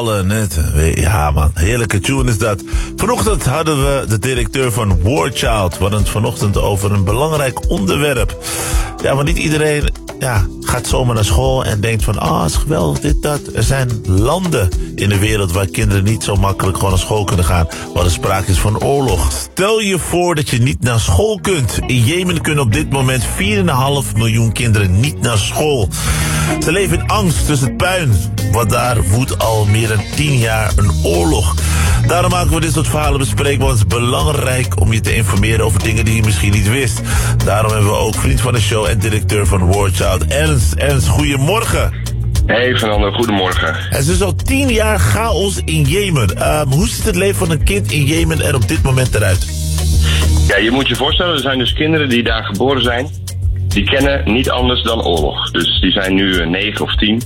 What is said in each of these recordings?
Net. Ja man, heerlijke tune is dat. Vanochtend hadden we de directeur van War Child. We hadden het vanochtend over een belangrijk onderwerp. Ja, maar niet iedereen gaat zomaar naar school en denkt van... is geweldig, dit, dat. Er zijn landen in de wereld waar kinderen niet zo makkelijk gewoon naar school kunnen gaan. Waar er sprake is van oorlog. Stel je voor dat je niet naar school kunt. In Jemen kunnen op dit moment 4,5 miljoen kinderen niet naar school. Ze leven in angst tussen het puin. Want daar woedt al meer dan 10 jaar een oorlog. Daarom maken we dit soort verhalen bespreekbaar. Want het is belangrijk om je te informeren over dingen die je misschien niet wist. Daarom hebben we ook vriend van de show en directeur van War Child, Ernst, goedemorgen. Hey Fernando, goedemorgen. Het is dus al 10 jaar chaos in Jemen. Hoe ziet het leven van een kind in Jemen er op dit moment eruit? Ja, je moet je voorstellen, er zijn dus kinderen die daar geboren zijn. Die kennen niet anders dan oorlog. Dus die zijn nu 9 of 10.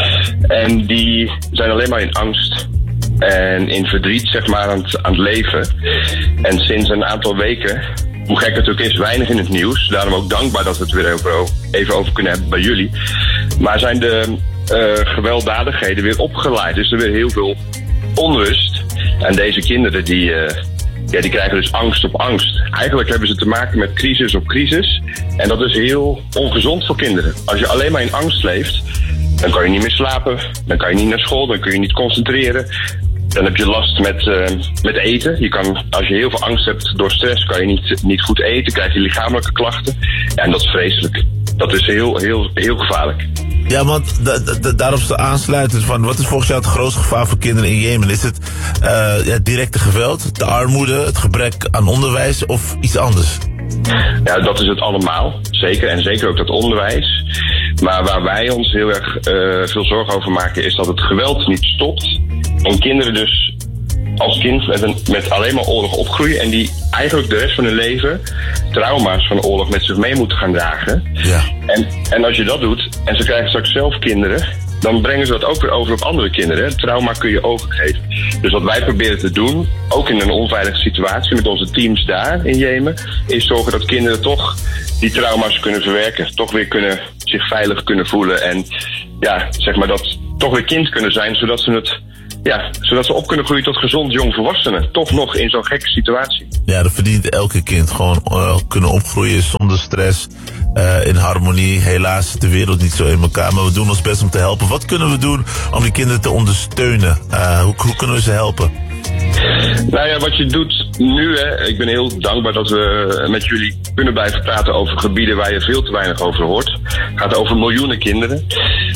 En die zijn alleen maar in angst en in verdriet, zeg maar, aan het leven. En sinds een aantal weken, hoe gek het ook is, weinig in het nieuws. Daarom ook dankbaar dat we het weer even over kunnen hebben bij jullie. Maar zijn de gewelddadigheden weer opgeleid. Dus er weer heel veel onrust. En deze kinderen die krijgen dus angst op angst. Eigenlijk hebben ze te maken met crisis op crisis. En dat is heel ongezond voor kinderen. Als je alleen maar in angst leeft, dan kan je niet meer slapen. Dan kan je niet naar school, dan kun je niet concentreren. Dan heb je last met eten. Als je heel veel angst hebt door stress, kan je niet goed eten. Krijg je lichamelijke klachten. Ja, en dat is vreselijk. Dat is heel, heel, heel gevaarlijk. Ja, want daarop aansluitend van, wat is volgens jou het grootste gevaar voor kinderen in Jemen? Is het directe geweld, de armoede, het gebrek aan onderwijs of iets anders? Ja, dat is het allemaal. Zeker. En zeker ook dat onderwijs. Maar waar wij ons heel erg veel zorgen over maken is dat het geweld niet stopt. En kinderen dus als kind met alleen maar oorlog opgroeien. En die eigenlijk de rest van hun leven trauma's van oorlog met zich mee moeten gaan dragen. Ja. En als je dat doet en ze krijgen straks zelf kinderen, dan brengen ze dat ook weer over op andere kinderen. Het trauma kun je overgeven. Dus wat wij proberen te doen, ook in een onveilige situatie met onze teams daar in Jemen, is zorgen dat kinderen toch die trauma's kunnen verwerken. Toch weer zich veilig kunnen voelen. En zeg maar dat toch weer kind kunnen zijn, zodat ze op kunnen groeien tot gezond jongvolwassenen. Toch nog in zo'n gekke situatie. Ja, dat verdient elke kind. Gewoon kunnen opgroeien zonder stress, in harmonie. Helaas zit de wereld niet zo in elkaar, maar we doen ons best om te helpen. Wat kunnen we doen om die kinderen te ondersteunen? Hoe kunnen we ze helpen? Nou ja, wat je doet nu, ik ben heel dankbaar dat we met jullie kunnen blijven praten over gebieden waar je veel te weinig over hoort. Het gaat over miljoenen kinderen.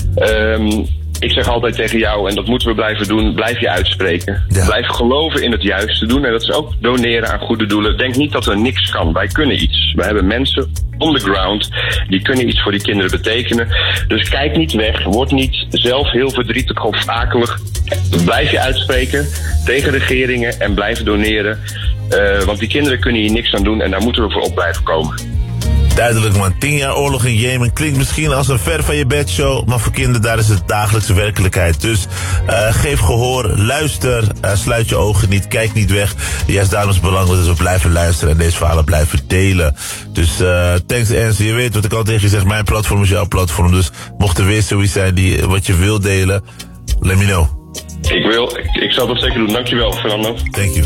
Ik zeg altijd tegen jou, en dat moeten we blijven doen, blijf je uitspreken. Ja. Blijf geloven in het juiste doen. En dat is ook doneren aan goede doelen. Denk niet dat er niks kan. Wij kunnen iets. We hebben mensen on the ground. Die kunnen iets voor die kinderen betekenen. Dus kijk niet weg. Word niet zelf heel verdrietig of akelig. Blijf je uitspreken tegen regeringen en blijf doneren. Want die kinderen kunnen hier niks aan doen en daar moeten we voor op blijven komen. Duidelijk man, 10 jaar oorlog in Jemen klinkt misschien als een ver van je bedshow, maar voor kinderen daar is het dagelijkse werkelijkheid. Dus geef gehoor, luister, sluit je ogen niet, kijk niet weg. Juist daarom is het belangrijk dat we blijven luisteren en deze verhalen blijven delen. Dus thanks Ernst, je weet wat ik al tegen je zeg, mijn platform is jouw platform. Dus mocht er weer zoiets zijn wat je wil delen, let me know. Ik zal dat zeker doen, dankjewel Fernando. Thank you.